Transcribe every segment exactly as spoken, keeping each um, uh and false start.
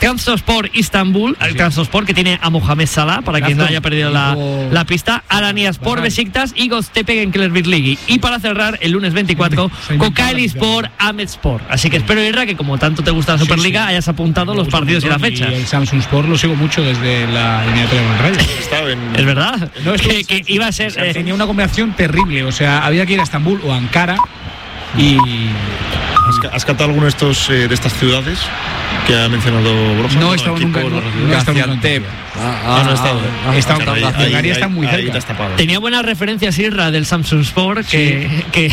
Trabzonspor Istanbul, sí. Trabzonspor que tiene a Mohamed Salah, para quien no haya perdido la, la pista, Alanyaspor Besiktas y Göztepe Birligi. Y para cerrar, el lunes veinticuatro, Kocaelispor Ahmetspor. Así que espero, Irra, que como tanto te gusta la Superliga, sí, sí. hayas apuntado los partidos y la fecha. Y el Samsunspor lo sigo mucho desde la eliminatoria de Monrayo. Es verdad. No, es que, que iba a ser. O sea, eh, tenía una combinación terrible. O sea, había que ir a Estambul o a Ankara y. ¿Has, ¿Has cantado alguno de estos eh, de estas ciudades que ha mencionado Borja? No he estado nunca. No, no he estado nunca. Ah, ah, no he estado. Ah, está, ahí, la Bulgaria está muy ahí, cerca. Ahí Tenía buenas referencias, Irra, del Samsunspor, que, sí. que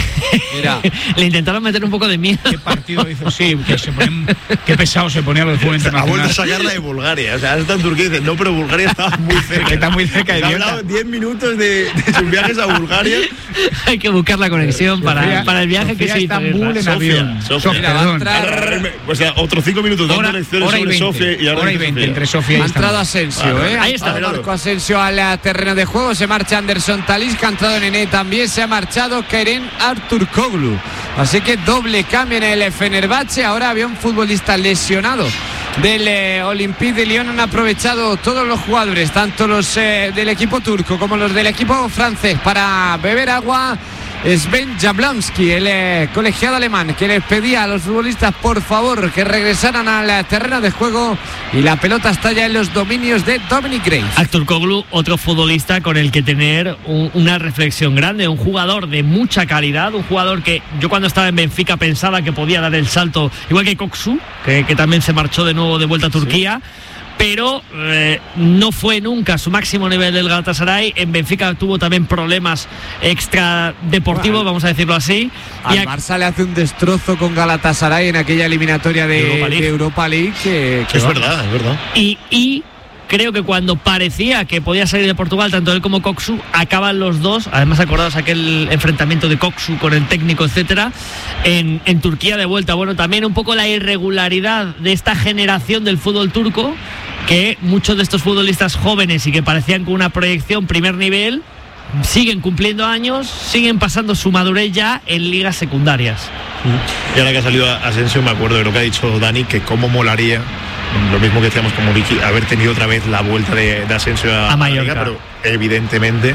le intentaron meter un poco de miedo. ¿Qué partido hizo? Sí, que se ponían, qué pesado se ponía lo del fútbol internacional. Ha vuelto a sacarla de Bulgaria. O sea, está en Turquía y dice, no, pero Bulgaria estaba muy cerca. Está muy cerca. Ha hablado diez minutos de, de sus viajes a Bulgaria. Hay que buscar la conexión para, Sofía, para el viaje Sofía que se hizo. Estambul en avión. Sofía, Sofía, va a entrar... O sea, otros cinco minutos dando lecciones sobre Sofía y ahora hora y veinte entre Sofía y ha entrado Asensio, vale, ¿eh? Ahí está. Marco Asensio al terreno de juego. Se marcha Anderson Talisca, ha entrado Nené también. Se ha marchado Kerem Aktürkoğlu. Así que doble cambio en el Fenerbahce. Ahora había un futbolista lesionado del eh, Olympique de Lyon. Han aprovechado todos los jugadores, tanto los eh, del equipo turco como los del equipo francés, para beber agua. Sven Jablonski, el eh, colegiado alemán, que les pedía a los futbolistas por favor que regresaran al terreno de juego, y la pelota está ya en los dominios de Dominic Grace. Aktürkoğlu, otro futbolista con el que tener un, una reflexión grande, un jugador de mucha calidad, un jugador que yo cuando estaba en Benfica pensaba que podía dar el salto, igual que Koksu, que, que también se marchó de nuevo de vuelta a Turquía. Sí. Pero eh, no fue nunca su máximo nivel del Galatasaray. En Benfica tuvo también problemas extradeportivos, bueno, vamos a decirlo así. Al y a... Barça le hace un destrozo con Galatasaray en aquella eliminatoria de Europa League, de Europa League que, que es vamos. verdad, es verdad. Y, y creo que cuando parecía que podía salir de Portugal, tanto él como Koksu, acaban los dos. Además, acordados aquel enfrentamiento de Koksu con el técnico, etcétera, en, en Turquía de vuelta. Bueno, también un poco la irregularidad de esta generación del fútbol turco, que muchos de estos futbolistas jóvenes y que parecían con una proyección primer nivel siguen cumpliendo años, siguen pasando su madurez ya en ligas secundarias. Y ahora que ha salido Asensio, me acuerdo de lo que ha dicho Dani, que cómo molaría, lo mismo que decíamos como Vicky, haber tenido otra vez la vuelta de, de Asensio a, a Mallorca, Liga, pero evidentemente uh,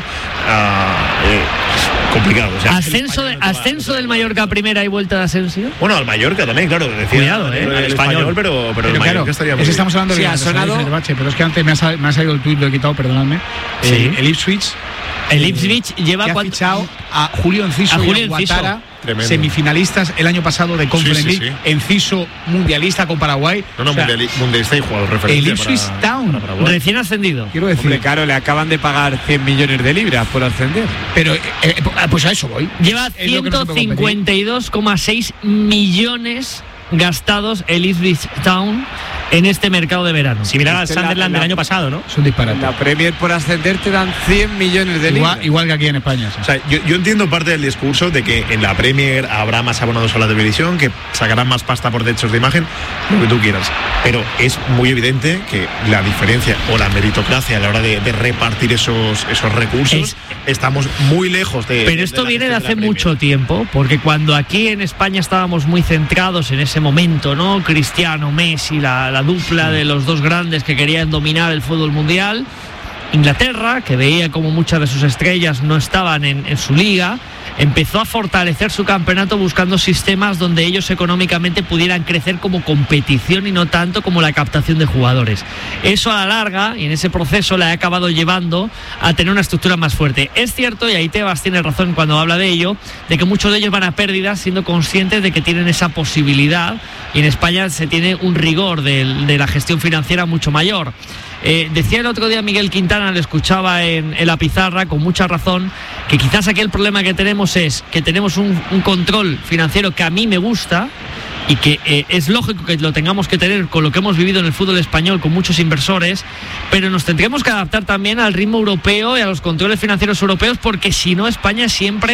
eh, complicado. O sea, ascenso de, ascenso del Mallorca a primera y vuelta de Asensio. Bueno, al Mallorca también, claro. Decía, Cuidado, eh, el, el español, español, pero, pero, pero el Mallorca claro, estaría muy bien. Estamos hablando sí, de ha sonado, Fenerbahce, pero es que antes me ha, sal, me ha salido el tuit, lo he quitado, perdonadme. Sí. Eh, el Ipswich. El Ipswich lleva que ha cuatro... fichado a Julio Enciso a Julio y a Guatara, Tremendo. Semifinalistas el año pasado de Conference sí, sí, League. Sí. Enciso mundialista con Paraguay. No, no, o sea, mundialista y jugador referencia. El Ipswich Town, recién ascendido. Quiero decir, hombre, claro, le acaban de pagar cien millones de libras por ascender. Pero eh, eh, pues a eso voy. Lleva ciento cincuenta y dos coma seis millones gastados el Ipswich Town en este mercado de verano. Similar al Sunderland del año pasado, ¿no? Es un disparate. La Premier por ascender te dan cien millones de libras. Igual, igual que aquí en España. Sí. O sea, yo, yo entiendo parte del discurso de que en la Premier habrá más abonados a la televisión, que sacarán más pasta por derechos de imagen, lo que tú quieras. Pero es muy evidente que la diferencia o la meritocracia a la hora de, de repartir esos, esos recursos, es, estamos muy lejos de... Pero esto de viene de hace de mucho tiempo, porque cuando aquí en España estábamos muy centrados en ese momento, ¿no? Cristiano, Messi, la, la dupla de los dos grandes que querían dominar el fútbol mundial. Inglaterra, que veía como muchas de sus estrellas no estaban en, en su liga, empezó a fortalecer su campeonato buscando sistemas donde ellos económicamente pudieran crecer como competición y no tanto como la captación de jugadores. Eso a la larga, y en ese proceso, le ha acabado llevando a tener una estructura más fuerte. Es cierto, y ahí Tebas tiene razón cuando habla de ello, de que muchos de ellos van a pérdidas siendo conscientes de que tienen esa posibilidad, y en España se tiene un rigor de, de la gestión financiera mucho mayor. Eh, decía el otro día Miguel Quintana, le escuchaba en, en la pizarra con mucha razón, que quizás aquí el problema que tenemos es que tenemos un, un control financiero que a mí me gusta y que eh, es lógico que lo tengamos que tener con lo que hemos vivido en el fútbol español con muchos inversores, pero nos tendremos que adaptar también al ritmo europeo y a los controles financieros europeos, porque si no, España siempre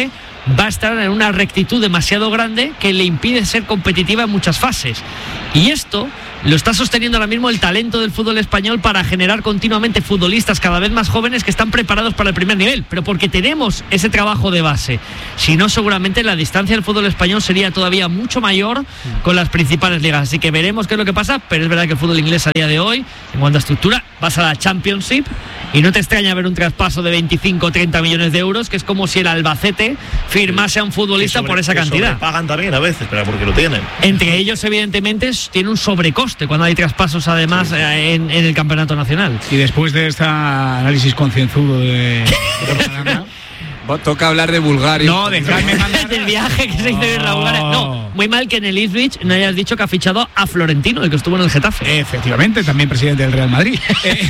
va a estar en una rectitud demasiado grande que le impide ser competitiva en muchas fases. Y esto lo está sosteniendo ahora mismo el talento del fútbol español para generar continuamente futbolistas cada vez más jóvenes que están preparados para el primer nivel, pero porque tenemos ese trabajo de base. Si no, seguramente la distancia del fútbol español sería todavía mucho mayor con las principales ligas. Así que veremos qué es lo que pasa, pero es verdad que el fútbol inglés a día de hoy, en cuanto a estructura, vas a la Championship y no te extraña ver un traspaso de veinticinco o treinta millones de euros, que es como si el Albacete firmase a un futbolista sobre, por esa cantidad. Pagan también a veces, pero porque lo tienen. Entre ellos, evidentemente, tiene un sobrecoste cuando hay traspasos, además, sí. en, en el campeonato nacional. Y después de este análisis concienzudo de... Toca hablar de Bulgaria. No, dejadme mandar del viaje que se hizo en la Bulgaria. No, muy mal que en el Ipswich no hayas dicho que ha fichado a Florentino, el que estuvo en el Getafe. Efectivamente, también presidente del Real Madrid. eh,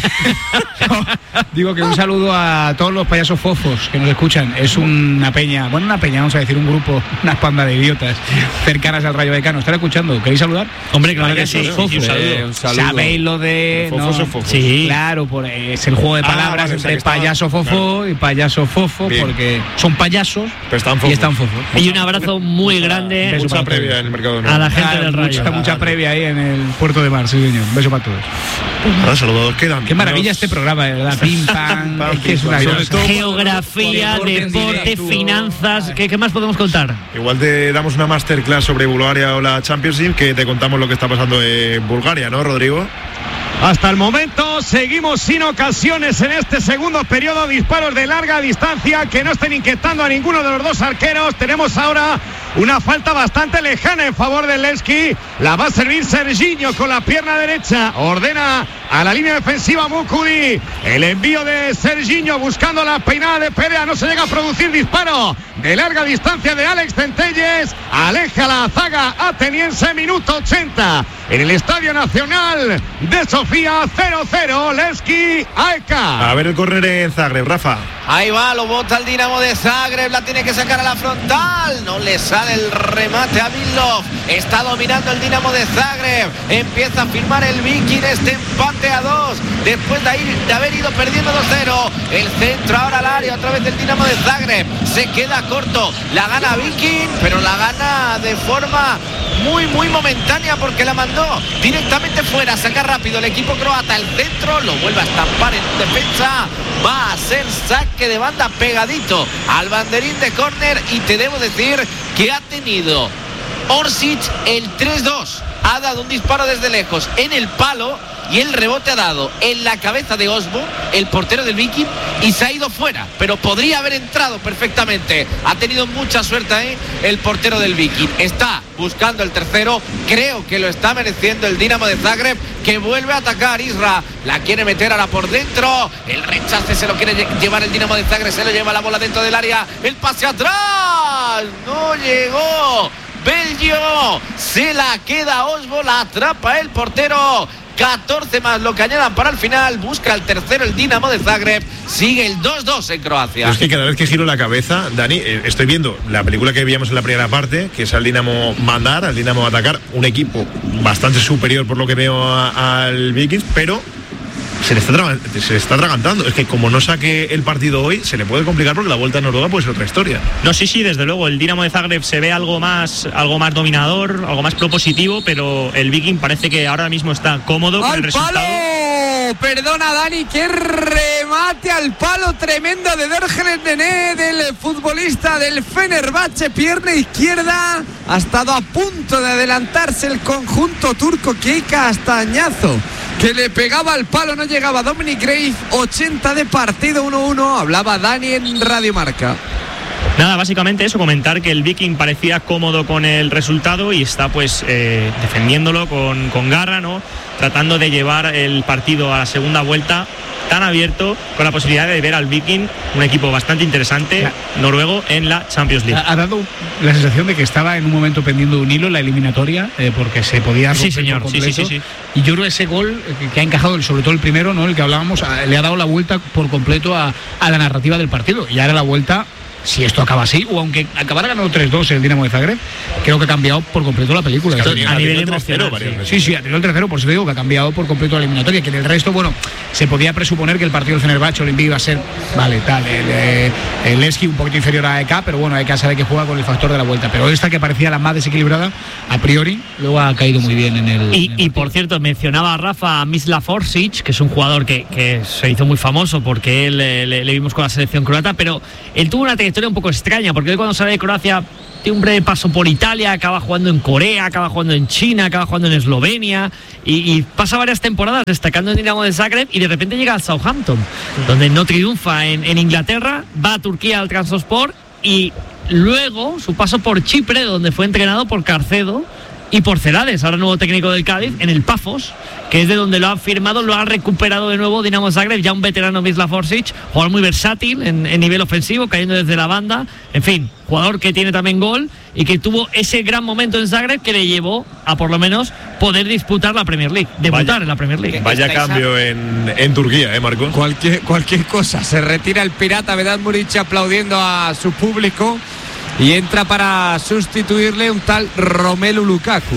no, digo que un saludo a todos los payasos fofos que nos escuchan. Es una peña, bueno, una peña, vamos a decir, un grupo, una panda de idiotas cercanas al Rayo Vallecano. ¿Están escuchando? ¿Queréis saludar? Hombre, claro que sí. Fofos. Sí, un saludo. Eh, un saludo. ¿Sabéis lo de fofos no, o fofos? Sí. Claro, por, es el juego de palabras ah, vale, entre o sea payaso estaba, fofo claro. y payaso fofo, Bien. porque son payasos pero están fofos. y están fofos. Y un abrazo muy mucha, grande mucha previa en el mercado a la gente claro, del Rayo. Mucha, mucha previa ahí en el puerto de Mar, sí señor. Un beso para todos. Pues nada, saludos quedan. Qué maravilla Nos... este programa, de verdad. Pim, pam, pam, es que es pim, una pam. cosa. Geografía, deporte, finanzas. ¿Qué, ¿Qué más podemos contar? Igual te damos una masterclass sobre Bulgaria o la Championship, que te contamos lo que está pasando en Bulgaria, ¿no, Rodrigo? Hasta el momento seguimos sin ocasiones en este segundo periodo, disparos de larga distancia que no estén inquietando a ninguno de los dos arqueros. Tenemos ahora una falta bastante lejana en favor de Levski. La va a servir Serginho con la pierna derecha. Ordena a la línea defensiva Mukudi. El envío de Serginho buscando la peinada de Perea. No se llega a producir disparo de larga distancia de Alex Centelles. Aleja la zaga ateniense. Minuto ochenta en el Estadio Nacional de Sofía. Cero cero Levski A E K. A ver el córner en Zagreb, Rafa. Ahí va, lo bota el Dinamo de Zagreb, la tiene que sacar a la frontal, no le sale el remate a Milov, está dominando el Dinamo de Zagreb, empieza a firmar el Viking este empate a dos, después de, ir, de haber ido perdiendo dos cero, el centro ahora al área, otra vez del Dinamo de Zagreb, se queda corto, la gana Viking, pero la gana de forma muy muy momentánea porque la mandó directamente fuera, saca rápido el equipo croata, el centro, lo vuelve a estampar en defensa, va a ser saque de banda pegadito al banderín de córner y te debo decir que ha tenido Orsic el tres dos, ha dado un disparo desde lejos en el palo y el rebote ha dado en la cabeza de Osbo, el portero del Viking, y se ha ido fuera, pero podría haber entrado perfectamente. Ha tenido mucha suerte ahí el portero del Viking. Está buscando el tercero, creo que lo está mereciendo el Dinamo de Zagreb, que vuelve a atacar. Isra la quiere meter ahora por dentro, el rechace se lo quiere llevar el Dinamo de Zagreb, se lo lleva la bola dentro del área, el pase atrás, no llegó Belgio, se la queda Osbo, la atrapa el portero. catorce más lo que añadan para el final, busca el tercero el Dinamo de Zagreb, sigue el dos dos en Croacia. Pero es que cada vez que giro la cabeza, Dani, eh, estoy viendo la película que veíamos en la primera parte, que es al Dinamo mandar, al Dinamo atacar, un equipo bastante superior por lo que veo a, al Vikings, pero se le, está tra- se le está atragantando. Es que como no saque el partido hoy, se le puede complicar porque la vuelta a Noruega puede ser otra historia. No, sí, sí, desde luego. El Dinamo de Zagreb se ve algo más, algo más dominador, algo más propositivo, pero el Viking parece que ahora mismo está cómodo con el resultado. ¡Palo! Perdona, Dani, qué remate al palo tremendo de Dergeles Nené, del futbolista del Fenerbahce, pierna izquierda. Ha estado a punto de adelantarse el conjunto turco, que castañazo que le pegaba al palo, no llegaba Dominic Grave. Ochenta de partido, uno uno. Hablaba Dani en Radio Marca. Nada, básicamente eso, comentar que el Viking parecía cómodo con el resultado y está pues eh, defendiéndolo con, con garra, ¿no? Tratando de llevar el partido a la segunda vuelta tan abierto, con la posibilidad de ver al Viking, un equipo bastante interesante, claro, noruego, en la Champions League. Ha, ha dado la sensación de que estaba en un momento pendiendo de un hilo la eliminatoria, eh, porque se podía romper sí, señor, por sí, completo. sí, sí, sí. Y yo creo que ese gol que, que ha encajado, sobre todo el primero, ¿no?, el que hablábamos, a, le ha dado la vuelta por completo a, a la narrativa del partido. Y ahora la vuelta si esto acaba así, o aunque acabara ganando tres dos el Dinamo de Zagreb, creo que ha cambiado por completo la película. Es que a nivel emocional. emocional, Sí, sí, ha tenido el tercero, por eso te digo que ha cambiado por completo la eliminatoria, que en el resto, bueno, se podía presuponer que el partido del Fenerbahce Olympique iba a ser, vale, tal, el, eh, el Levski un poquito inferior a E K, pero bueno, E K sabe que juega con el factor de la vuelta, pero esta que parecía la más desequilibrada, a priori, luego ha caído muy bien en el... Y, en el y por cierto, mencionaba a Rafa a Mislav Orsic, que es un jugador que, que se hizo muy famoso porque él le, le, le vimos con la selección croata, pero él tuvo una trayectoria un poco extraña, porque él cuando sale de Croacia tiene un breve paso por Italia, acaba jugando en Corea, acaba jugando en China, acaba jugando en Eslovenia y, y pasa varias temporadas destacando en Dinamo de Zagreb y de repente llega al Southampton, mm. donde no triunfa en, en Inglaterra, va a Turquía al Trabzonspor y luego su paso por Chipre, donde fue entrenado por Carcedo y por Celades, ahora nuevo técnico del Cádiz, en el Pafos, que es de donde lo han firmado, lo ha recuperado de nuevo Dinamo Zagreb, ya un veterano Mislav Orsic, jugador muy versátil en, en nivel ofensivo, cayendo desde la banda, en fin, jugador que tiene también gol y que tuvo ese gran momento en Zagreb que le llevó a por lo menos poder disputar la Premier League, debutar vaya, en la Premier League. Vaya cambio en, en Turquía, ¿eh, Marcos? Cualquier, cualquier cosa, se retira el pirata Vedat Muric aplaudiendo a su público. Y entra para sustituirle un tal Romelu Lukaku.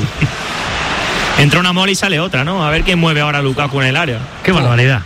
Entra una mola y sale otra, ¿no? A ver quién mueve ahora a Lukaku en el área. Qué barbaridad.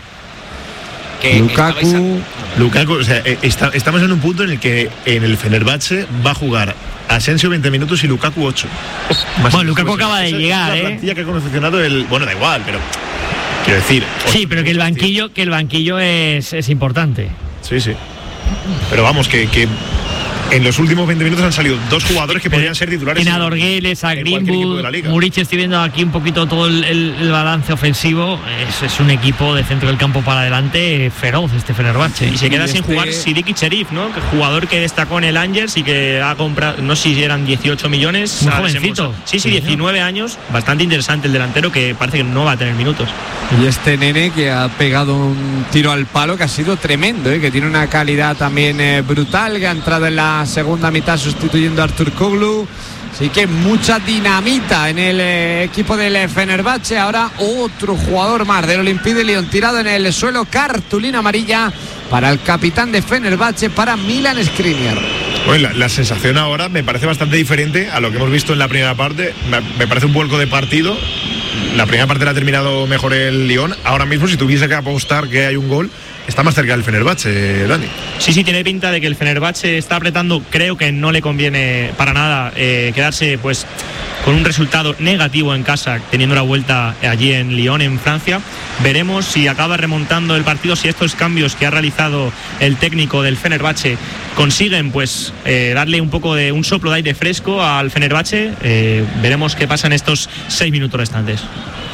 Que Lukaku, Lukaku, o sea, está, estamos en un punto en el que en el Fenerbahce va a jugar Asensio veinte minutos y Lukaku ocho. Más bueno, Lukaku acaba de esa, llegar, esa ¿eh? La plantilla que ha confeccionado el... Bueno, da igual, pero... Quiero decir... Sí, pero que el banquillo, que el banquillo es, es importante. Sí, sí. Pero vamos, que... que en los últimos veinte minutos han salido dos jugadores que Pero podrían ser titulares. En Adorgueles, a Greenwood, Muric, estoy viendo aquí un poquito todo el, el, el balance ofensivo. Es, es un equipo de centro del campo para adelante feroz este Fenerbahce. Y se queda y sin este... jugar Sidiki Cherif, ¿no? Que jugador que destacó en el Angers y que ha comprado, no sé si eran dieciocho millones. Muy jovencito. Sí, sí, diecinueve años. Bastante interesante el delantero que parece que no va a tener minutos. Y este nene que ha pegado un tiro al palo que ha sido tremendo, ¿eh? Que tiene una calidad también eh, brutal, que ha entrado en la segunda mitad sustituyendo a Arturkoglu. Así que mucha dinamita en el eh, equipo del Fenerbahce. Ahora otro jugador más del Olympique de Lyon tirado en el suelo, cartulina amarilla para el capitán de Fenerbahce, para Milan Skriniar. Bueno, la, la sensación ahora me parece bastante diferente a lo que hemos visto en la primera parte. Me, me parece un vuelco de partido. La primera parte la ha terminado mejor el Lyon. Ahora mismo, si tuviese que apostar que hay un gol, está más cerca del Fenerbahce, Dani. Sí, sí, tiene pinta de que el Fenerbahce está apretando. Creo que no le conviene para nada eh, quedarse pues con un resultado negativo en casa, teniendo la vuelta allí en Lyon, en Francia. Veremos si acaba remontando el partido, si estos cambios que ha realizado el técnico del Fenerbahce consiguen pues eh, darle un poco de un soplo de aire fresco al Fenerbahce. Eh, veremos qué pasa en estos seis minutos restantes.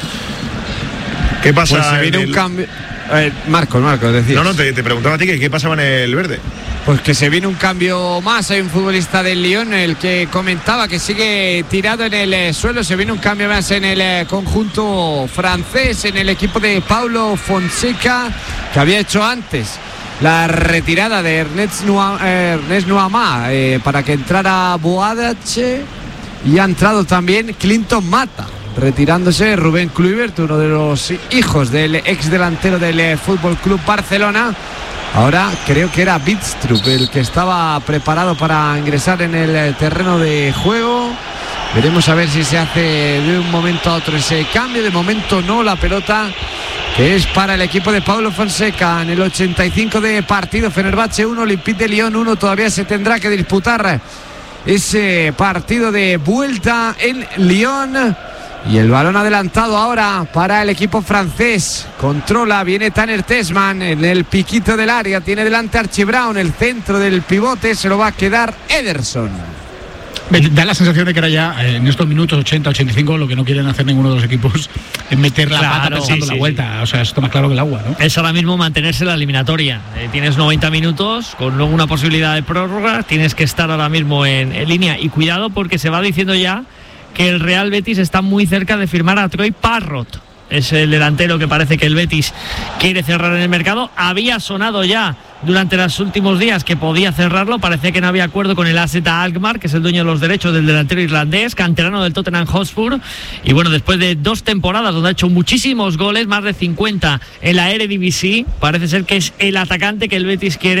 ¿Qué pasa? Pues se viene un el... cambio. Eh, Marcos, Marcos, decías. No, no, te, te preguntaba a ti que qué pasaba en el verde. Pues que se viene un cambio más. Hay un futbolista del Lyon, el que comentaba que sigue tirado en el eh, suelo. Se viene un cambio más en el eh, conjunto francés, en el equipo de Paulo Fonseca, que había hecho antes la retirada de Ernest Nuama, eh, Ernest Nuama eh, para que entrara Boadache, y ha entrado también Clinton Mata, retirándose Rubén Kluivert, uno de los hijos del ex delantero del eh, Fútbol Club Barcelona. Ahora creo que era Bidstrup el que estaba preparado para ingresar en el terreno de juego. Veremos a ver si se hace de un momento a otro ese cambio. De momento no, la pelota que es para el equipo de Paulo Fonseca en el ochenta y cinco de partido. Fenerbahce uno, Olympique de Lyon uno. Todavía se tendrá que disputar ese partido de vuelta en Lyon. Y el balón adelantado ahora para el equipo francés. Controla, viene Tanner Tessman en el piquito del área. Tiene delante Archie Brown, el centro del pivote. Se lo va a quedar Ederson. Da la sensación de que ahora ya en estos minutos ochenta, ochenta y cinco lo que no quieren hacer ninguno de los equipos es meter la claro, pata pensando sí, la sí, vuelta. sí. O sea, esto más claro que el agua, ¿no? Es ahora mismo mantenerse en la eliminatoria. Eh, tienes noventa minutos, con luego una posibilidad de prórroga. Tienes que estar ahora mismo en, en línea. Y cuidado porque se va diciendo ya que el Real Betis está muy cerca de firmar a Troy Parrott. Es el delantero que parece que el Betis quiere cerrar en el mercado. Había sonado ya durante los últimos días que podía cerrarlo. Parecía que no había acuerdo con el A Z Alkmaar, que es el dueño de los derechos del delantero irlandés, canterano del Tottenham Hotspur. Y bueno, después de dos temporadas donde ha hecho muchísimos goles, más de cincuenta en la Eredivisie, parece ser que es el atacante que el Betis quiere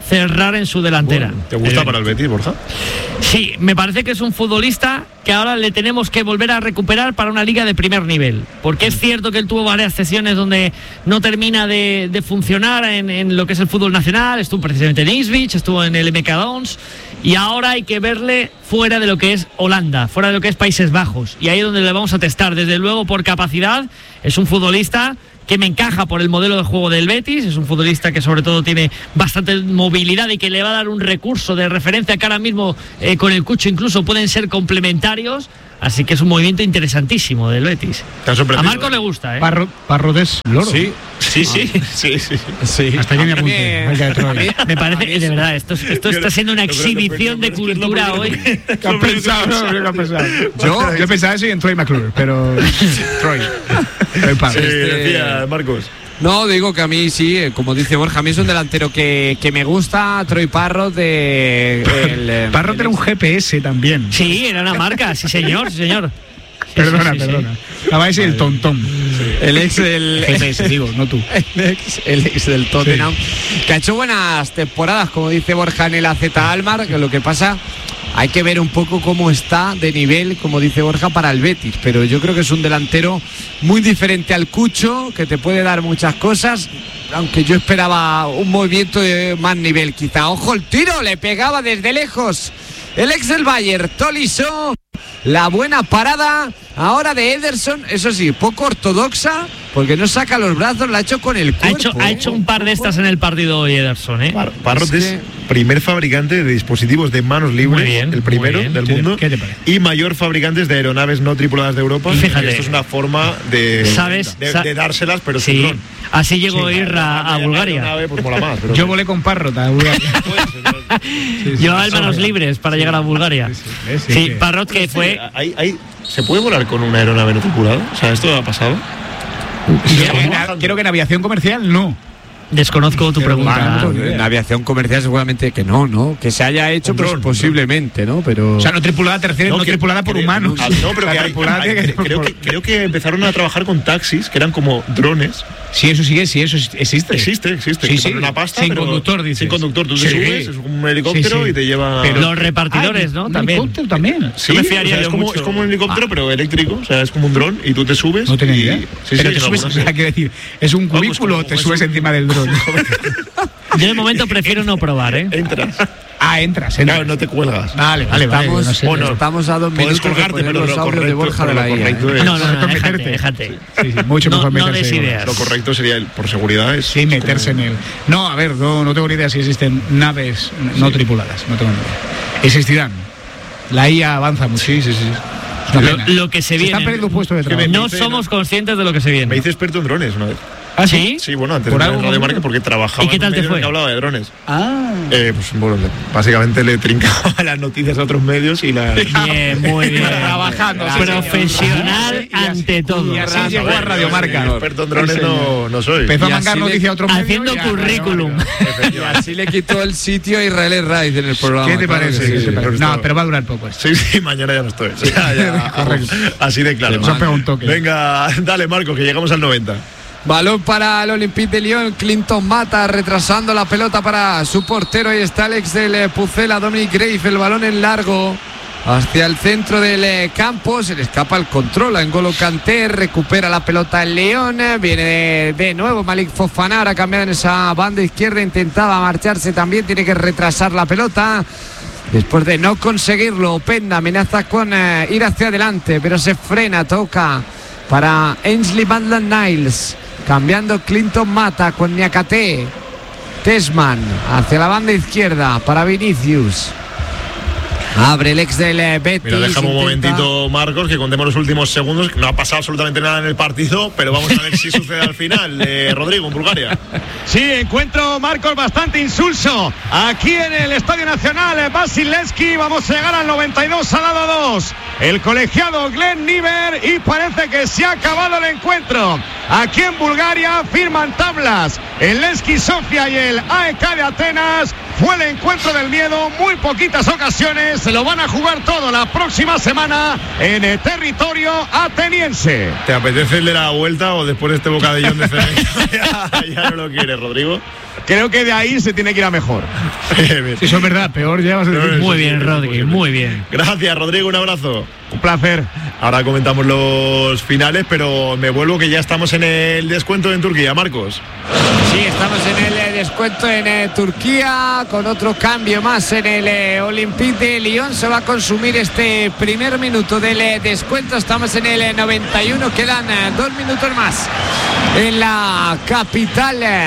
cerrar en su delantera. Bueno, ¿te gusta para el Betis, Borja? Sí, me parece que es un futbolista que ahora le tenemos que volver a recuperar para una liga de primer nivel, porque es cierto que él tuvo varias sesiones donde no termina de, de funcionar en, en lo que es el fútbol nacional. Estuvo precisamente en Ipswich, estuvo en el M K Dons, y ahora hay que verle fuera de lo que es Holanda, fuera de lo que es Países Bajos, y ahí es donde le vamos a testar. Desde luego, por capacidad, es un futbolista que me encaja por el modelo de juego del Betis. Es un futbolista que sobre todo tiene bastante movilidad y que le va a dar un recurso de referencia que ahora mismo eh, con el Cucho incluso pueden ser complementarios. Así que es un movimiento interesantísimo del Betis. A Marcos le gusta, ¿eh? Parro, Parro des Loro. Sí, sí, sí, sí, sí. sí. Hasta aquí me apunté. Me, me parece, de verdad, esto, esto está siendo una exhibición de cultura hoy. ¿Qué has pensado? No, ¿qué has pensado? Yo, yo pensaba eso y en Troy McClure, pero Troy. Troy Parro. Sí, decía Marcos. No, digo que a mí sí, como dice Borja, a mí es un delantero que, que me gusta. Troy Parrott de... El, Parrott era un G P S también. Sí, era una marca, sí señor, sí señor. Sí, perdona, sí, sí, perdona. Sí. La vais el tontón. Sí. El ex del... G P S, digo, no tú. El ex, el ex del Tottenham, sí. Que ha hecho buenas temporadas, como dice Borja, en el A Z Alkmaar, que lo que pasa... Hay que ver un poco cómo está de nivel, como dice Borja, para el Betis. Pero yo creo que es un delantero muy diferente al Cucho, que te puede dar muchas cosas, aunque yo esperaba un movimiento de más nivel quizá. Ojo el tiro, le pegaba desde lejos el ex del Bayern, Tolisso. La buena parada ahora de Ederson, eso sí, poco ortodoxa, porque no saca los brazos, la ha hecho con el cuerpo. Ha hecho, ha hecho un par de estas en el partido hoy Ederson, ¿eh? Par Parrott es, es primer fabricante de dispositivos de manos libres, bien, el primero bien. del mundo, ¿Qué te parece? Y mayor fabricante de aeronaves no tripuladas de Europa. Fíjate, esto es una forma de, ¿sabes? de, de dárselas, pero sí. sin dron. Así llegó sí, Irra a, a Bulgaria. Aeronave, pues mola más, pero yo volé con Parrott a Bulgaria. sí, sí, Llevaba manos libres para llegar a Bulgaria. Sí, sí, sí, sí, sí Parrott que fue... Hay, hay, ¿Se puede volar con una aeronave no tripulada? O sea, ¿esto ha pasado? Creo que en aviación comercial no. Desconozco tu pregunta. Bueno, en aviación comercial seguramente que no, ¿no? Que se haya hecho pues, posiblemente, ¿no? Pero... O sea, no tripulada, te refieres no, no tripulada por humanos. No, pero que hay, hay, hay, creo, que, creo que empezaron a trabajar con taxis, que eran como drones. Sí, eso sigue, sí, eso existe. Existe, existe. Sí, sí. Una pasta, sin pero conductor, dices. Sin conductor, tú sí. te subes, es un helicóptero sí, sí. y te lleva... Pero los repartidores, ah, ¿no? Un también. helicóptero también. Sí, o sea, es, como, es como un helicóptero, ah. pero eléctrico, o sea, es como un dron y tú te subes. No tenía idea. Y, sí, pero sí, te subes, o sea, quiero decir, ¿es un cubículo o te subes encima del dron? Yo de momento prefiero no probar, ¿eh? Entras. Ah, entras, entras. No, no te cuelgas. Vale, vale, estamos, vale. No sé, bueno, estamos a dos minutos de poner los audios de Borja de la I A. ¿eh? No, no, no, déjate, déjate. Sí, sí, mucho no, mejor no meterse. des ideas. Lo correcto sería, el, por seguridad, es... Sí, meterse como... en él. No, a ver, no, no tengo ni idea si existen naves no sí. tripuladas. No tengo ni idea. Existirán. La I A avanza mucho. Sí, sí, sí. Lo, lo que se, se viene. Están perdiendo un puesto de trabajo. No somos conscientes de lo que se viene. Me hice experto en drones una vez. ¿Ah, sí? Sí, bueno, antes de Radio Marca porque trabajaba ¿Y qué tal en un te fue? Que hablaba de drones. Ah. Eh, pues bueno, básicamente le trincaba las noticias a otros medios y las... Bien, muy bien. Trabajando. Profesional así, ante todo. Y así llegó a Radio Marca. Experto en drones no, no soy. Empezó a mangar noticias a otros medios. Haciendo currículum. Y así le quitó el sitio a Israel Raiz en el programa. ¿Qué te parece? Sí, sí, sí, pero no, pero va a durar poco. Sí, sí, mañana ya no estoy. O sea, ya, correcto. Así de claro. Venga, dale Marco, que llegamos al noventa. Balón para el Olympique de Lyon. Clinton Mata retrasando la pelota para su portero. Ahí está Alex del Pucela, Dominic Grave. El balón en largo hacia el centro del campo. Se le escapa el control a N'Golo Kanté. Recupera la pelota el Lyon. Viene de, de nuevo Malik Fofana. Ahora cambiado en esa banda izquierda. Intentaba marcharse también. Tiene que retrasar la pelota. Después de no conseguirlo, Openda amenaza con eh, ir hacia adelante, pero se frena. Toca para Ainsley Maitland-Niles. Cambiando Clinton Mata con Niakate. Tesman hacia la banda izquierda para Vinicius. Abre el ex del Betis. Mira, dejamos un intenta... momentito, Marcos, que contemos los últimos segundos. No ha pasado absolutamente nada en el partido, pero vamos a ver si sucede al final. Eh, Rodrigo, en Bulgaria. Sí, encuentro, Marcos, bastante insulso. Aquí en el Estadio Nacional, Vasilevski. Vamos a llegar al noventa y dos, ha dado dos. El colegiado Glenn Niver y parece que se ha acabado el encuentro. Aquí en Bulgaria firman tablas el Levski Sofia y el A E K de Atenas. fue el encuentro del miedo, muy poquitas ocasiones, se lo van a jugar todo la próxima semana en el territorio ateniense. ¿Te apetece el de la vuelta o después de este bocadillón de cemento ya, ya no lo quieres, Rodrigo? Creo que de ahí se tiene que ir a mejor. Si eso es verdad, peor ya vas a decir. Muy bien, Rodri, muy bien. Gracias, Rodrigo, un abrazo. Un placer. Ahora comentamos los finales, pero me vuelvo que ya estamos en el descuento en Turquía, Marcos. Sí, estamos en el eh, descuento en eh, Turquía, con otro cambio más en el eh, Olympique de Lyon. Se va a consumir este primer minuto del eh, descuento. Estamos en el eh, noventa y uno, quedan eh, dos minutos más. En la capital eh,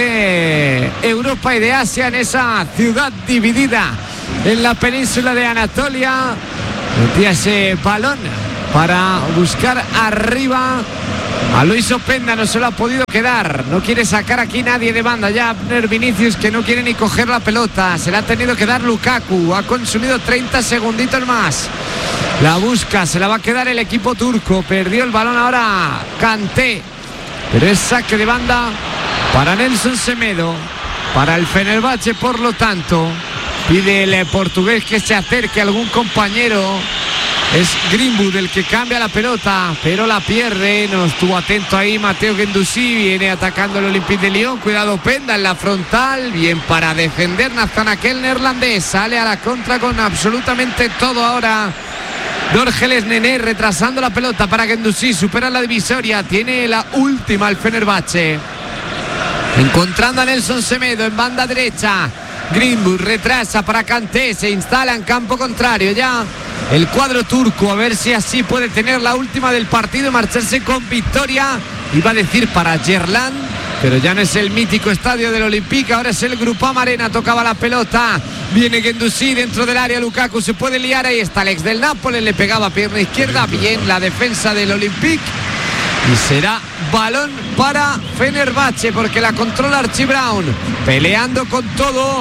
de Europa y de Asia, en esa ciudad dividida en la península de Anatolia. Metía ese balón para buscar arriba a Luis Openda, no se lo ha podido quedar, no quiere sacar aquí nadie de banda, ya Abner Vinicius, que no quiere ni coger la pelota, se la ha tenido que dar Lukaku, ha consumido treinta segunditos más, la busca, se la va a quedar el equipo turco, perdió el balón ahora Kanté, pero es saque de banda para Nelson Semedo, para el Fenerbahce. Por lo tanto, pide el portugués que se acerque a algún compañero. Es Greenwood el que cambia la pelota, pero la pierde. No estuvo atento ahí Matteo Guendouzi. Viene atacando el Olympique de Lyon. Cuidado, Penda en la frontal. Bien para defender Nathan Akel, neerlandés. Sale a la contra con absolutamente todo ahora. Dorgeles Nené retrasando la pelota para Guendouzi. Supera la divisoria. Tiene la última el Fenerbahce. Encontrando a Nelson Semedo en banda derecha. Greenwood retrasa para Kanté, se instala en campo contrario ya el cuadro turco, a ver si así puede tener la última del partido y marcharse con victoria. Iba a decir para Gerland, pero ya no es el mítico estadio del Olympique, ahora es el Groupama Arena. Tocaba la pelota, viene Guendouzi dentro del área, Lukaku se puede liar, ahí está Alex del Nápoles, le pegaba pierna izquierda, bien la defensa del Olympique. Y será balón para Fenerbahce porque la controla Archie Brown, peleando con todo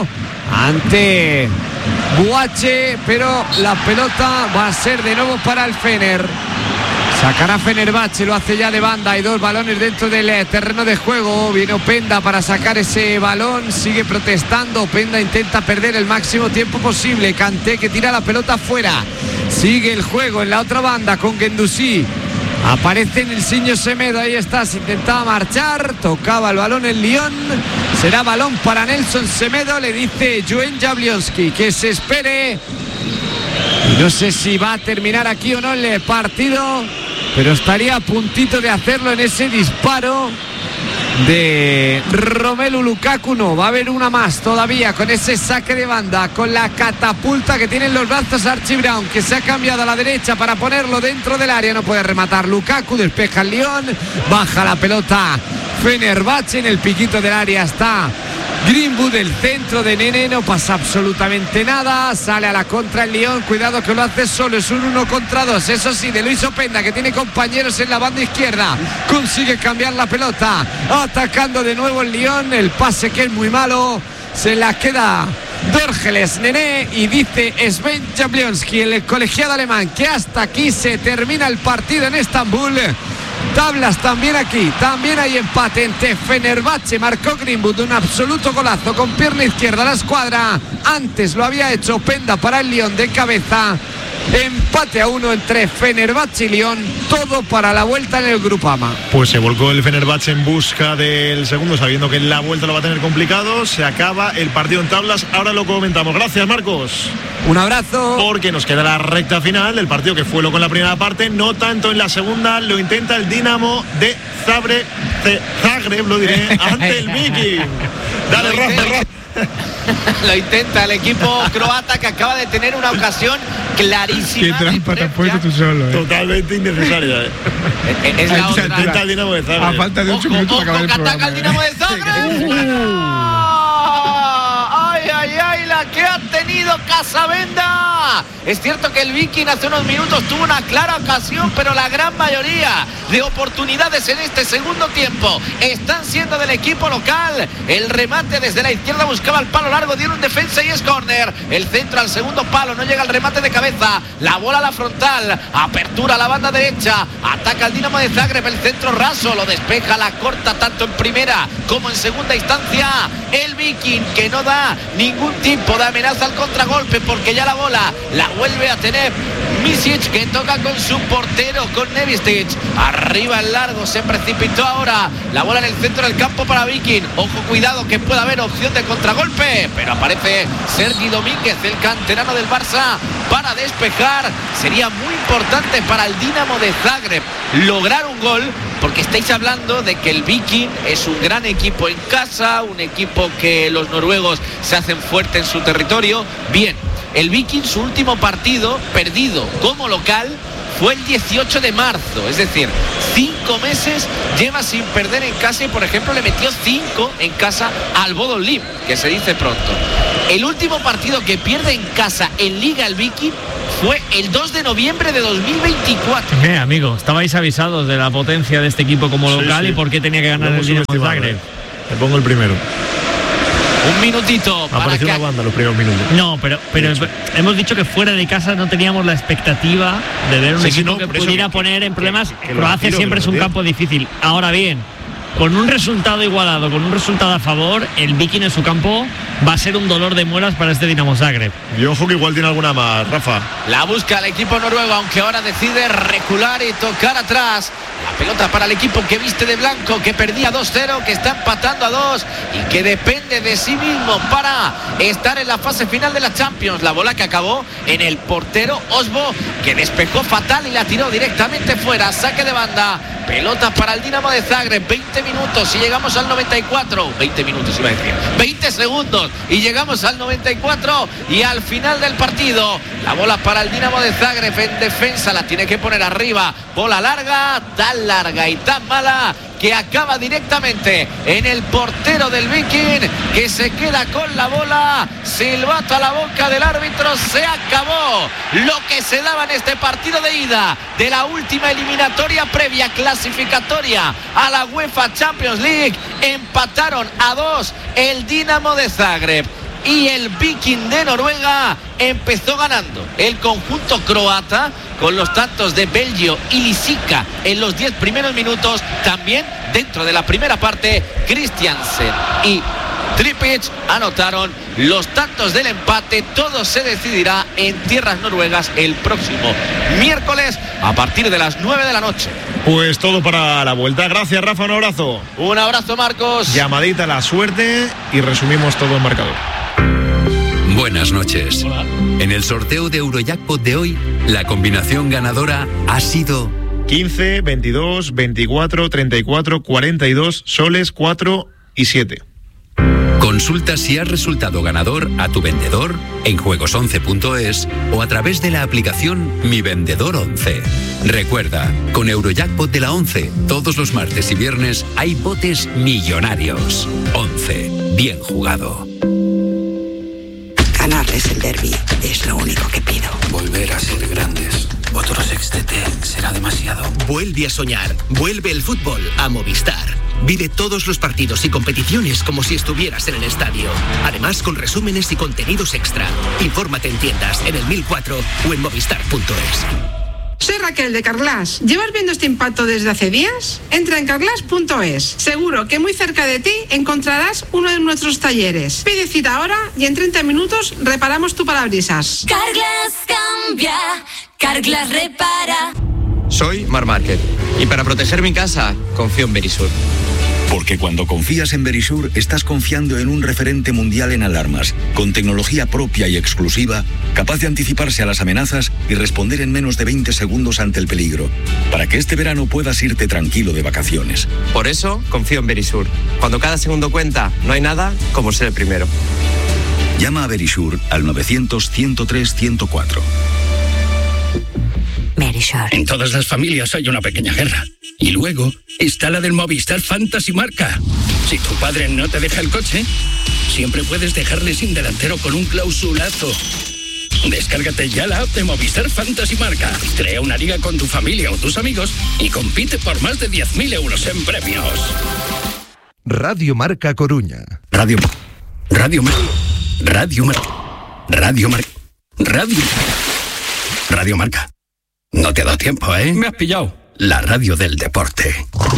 ante Buache, pero la pelota va a ser de nuevo para el Fener. Sacará Fenerbahce, lo hace ya de banda. Hay dos balones dentro del terreno de juego. Viene Openda para sacar ese balón. Sigue protestando. Openda intenta perder el máximo tiempo posible. Kanté que tira la pelota fuera. Sigue el juego en la otra banda con Guendouzi. Aparece en el Siño Semedo, ahí está, se intentaba marchar, tocaba el balón en Lyon, será balón para Nelson Semedo, le dice Joen Jablonski que se espere. Y no sé si va a terminar aquí o no el partido, pero estaría a puntito de hacerlo en ese disparo de Romelu Lukaku. No, va a haber una más todavía con ese saque de banda, con la catapulta que tiene en los brazos Archie Brown, que se ha cambiado a la derecha para ponerlo dentro del área. No puede rematar Lukaku, despeja el Lyon, baja la pelota Fenerbahce, en el piquito del área está Greenwood, el centro de Nene, no pasa absolutamente nada, sale a la contra el Lyon, cuidado que lo hace solo, es un uno contra dos, eso sí, de Luis Openda, que tiene compañeros en la banda izquierda, consigue cambiar la pelota, atacando de nuevo el Lyon, el pase que es muy malo, se la queda Dorgeles Nené y dice Sven Jablonski, el colegiado alemán, que hasta aquí se termina el partido en Estambul. Tablas también aquí, también hay empate entre Fenerbahce, marcó Greenwood un absoluto golazo con pierna izquierda a la escuadra, antes lo había hecho Openda para el Lyon de cabeza. Empate a uno entre Fenerbahce y Lyon, todo para la vuelta en el Groupama. Pues se volcó el Fenerbahce en busca del segundo, sabiendo que en la vuelta lo va a tener complicado. Se acaba el partido en tablas, ahora lo comentamos. Gracias, Marcos. Un abrazo. Porque nos queda la recta final del partido, que fue lo con la primera parte, no tanto en la segunda. Lo intenta el Dinamo de Zagreb, de Zagreb, lo diré, ante el Viking. Dale, Rafa, Rafa. Lo intenta el equipo croata, que acaba de tener una ocasión clarísima. Qué trampa te has puesto tú solo, ¿eh? Totalmente innecesaria, ¿eh? Es, es la otra. Intenta el Dinamo de Zagreb. A falta de ocho minutos para acabar el programa. Ataca el Dinamo de Zagreb. Ay, ay, ay, la que ha tenido Casabenda. Es cierto que el Viking hace unos minutos tuvo una clara ocasión, pero la gran mayoría de oportunidades en este segundo tiempo están siendo del equipo local. El remate desde la izquierda buscaba el palo largo, dieron defensa y es córner. El centro al segundo palo, no llega el remate de cabeza. La bola a la frontal, apertura a la banda derecha, ataca el Dinamo de Zagreb, el centro raso, lo despeja, la corta tanto en primera como en segunda instancia. El Viking, que no da ningún tipo de amenaza al contragolpe, porque ya la bola la vuelve a tener Misic, que toca con su portero, con Nevisic. Arriba el largo, se precipitó ahora. La bola en el centro del campo para Viking. Ojo, cuidado, que pueda haber opción de contragolpe, pero aparece Sergi Domínguez, el canterano del Barça, para despejar. Sería muy importante para el Dinamo de Zagreb lograr un gol, porque estáis hablando de que el Viking es un gran equipo en casa, un equipo que los noruegos se hacen fuerte en su territorio. Bien, el Viking, su último partido perdido como local fue el dieciocho de marzo, es decir, cinco meses lleva sin perder en casa, y por ejemplo le metió cinco en casa al Bodø Glimt, que se dice pronto. El último partido que pierde en casa en Liga el Viking fue el dos de noviembre de dos mil veinticuatro. Eh, amigo, estabais avisados de la potencia de este equipo como local, sí, sí. Y por qué tenía que ganar el Dinamo de Zagreb. Te pongo el primero. Un minutito para apareció que... una banda los primeros minutos. No, pero, pero hemos dicho que fuera de casa no teníamos la expectativa de ver un sí, equipo sí, no, que por eso pudiera que, poner en problemas. que, que Croacia siempre es un campo difícil. Ahora bien, con un resultado igualado, con un resultado a favor, el Viking en su campo va a ser un dolor de muelas para este Dinamo Zagreb. Y ojo que igual tiene alguna más, Rafa. La busca el equipo noruego, aunque ahora decide recular y tocar atrás. La pelota para el equipo que viste de blanco, que perdía dos cero, que está empatando a dos y que depende de sí mismo para estar en la fase final de la Champions. La bola que acabó en el portero Osbo, que despejó fatal y la tiró directamente fuera. Saque de banda. Pelota para el Dinamo de Zagreb. veinte minutos y llegamos al noventa y cuatro. veinte minutos iba a decir. veinte segundos y llegamos al noventa y cuatro y al final del partido. La bola para el Dinamo de Zagreb en defensa. La tiene que poner arriba. Bola larga, tan larga y tan mala que acaba directamente en el portero del Viking, que se queda con la bola. Silbato a la boca del árbitro. Se acabó lo que se daba en este partido de ida de la última eliminatoria previa clasificatoria a la UEFA Champions League. Empataron a dos el Dinamo de Zagreb y el Viking de Noruega. Empezó ganando el conjunto croata con los tantos de Belgio y Lisica en los diez primeros minutos. También dentro de la primera parte, Christiansen y Tripic anotaron los tantos del empate. Todo se decidirá en tierras noruegas el próximo miércoles a partir de las nueve de la noche. Pues todo para la vuelta. Gracias, Rafa, un abrazo. Un abrazo, Marcos. Llamadita a la suerte y resumimos todo el marcador. Buenas noches. Hola. En el sorteo de Eurojackpot de hoy, la combinación ganadora ha sido quince, veintidós, veinticuatro, treinta y cuatro, cuarenta y dos, soles, cuatro y siete. Consulta si has resultado ganador a tu vendedor en juegos once punto es o a través de la aplicación Mi Vendedor once. Recuerda, con Eurojackpot de la once, todos los martes y viernes hay botes millonarios. once. Bien jugado. Ganarles el derbi es lo único que pido. Volver a ser grandes. Otro sextete será demasiado. Vuelve a soñar. Vuelve el fútbol a Movistar. Vive todos los partidos y competiciones como si estuvieras en el estadio. Además, con resúmenes y contenidos extra. Infórmate en tiendas, en el mil cuatro o en movistar punto es. Soy Raquel de Carglass. ¿Llevas viendo este impacto desde hace días? Entra en carglass punto es. Seguro que muy cerca de ti encontrarás uno de nuestros talleres. Pide cita ahora y en treinta minutos reparamos tu parabrisas. Carglass cambia, Carglass repara. Soy Mar Márquez y para proteger mi casa confío en Verisur. Porque cuando confías en Verisur, estás confiando en un referente mundial en alarmas, con tecnología propia y exclusiva, capaz de anticiparse a las amenazas y responder en menos de veinte segundos ante el peligro, para que este verano puedas irte tranquilo de vacaciones. Por eso confío en Verisur. Cuando cada segundo cuenta, no hay nada como ser el primero. Llama a Verisur al novecientos, ciento tres, ciento cuatro. Verisur. En todas las familias hay una pequeña guerra. Y luego está la del Movistar Fantasy Marca. Si tu padre no te deja el coche, siempre puedes dejarle sin delantero con un clausulazo. Descárgate ya la app de Movistar Fantasy Marca. Crea una liga con tu familia o tus amigos y compite por más de diez mil euros en premios. Radio Marca Coruña. Radio... Radio Marca... Radio Marca... Radio Marca... Radio... Radio Marca. No te ha dado tiempo, ¿eh? Me has pillado. La radio del deporte.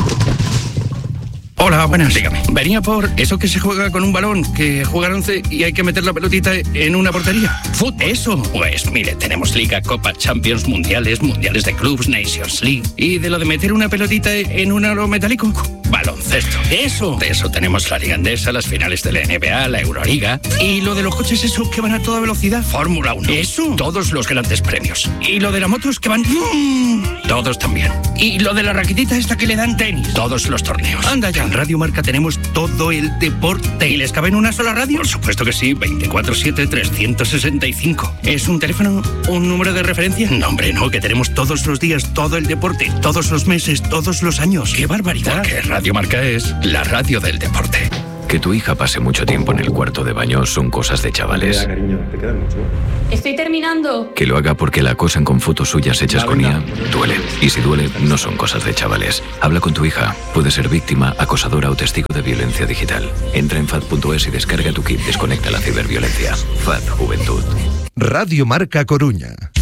Hola, buenas. Dígame. Venía por eso que se juega con un balón, que juegan once y hay que meter la pelotita en una portería. ¿Fútbol? Eso. Pues mire, tenemos Liga, Copa, Champions, Mundiales, Mundiales de Clubs, Nations League. Y de lo de meter una pelotita en un aro metálico, baloncesto. Eso. De eso tenemos la Liga Andesa, las finales de la N B A, la Euroliga. Y lo de los coches esos que van a toda velocidad, Fórmula uno. Eso. Todos los grandes premios. Y lo de las motos que van... Todos también. Y lo de la raquetita esta que le dan tenis. Todos los torneos. Anda ya. En Radio Marca tenemos todo el deporte. ¿Y les cabe en una sola radio? Por supuesto que sí, veinticuatro siete, trescientos sesenta y cinco. ¿Es un teléfono, un número de referencia? No, hombre, no, que tenemos todos los días, todo el deporte, todos los meses, todos los años. ¡Qué barbaridad! Porque Radio Marca es la radio del deporte. Que tu hija pase mucho tiempo en el cuarto de baño son cosas de chavales. Estoy terminando. Que lo haga porque la acosan con fotos suyas hechas con I A duele. Y si duele, no son cosas de chavales. Habla con tu hija. Puede ser víctima, acosadora o testigo de violencia digital. Entra en fad punto es y descarga tu kit Desconecta la ciberviolencia. F A D Juventud. Radio Marca Coruña.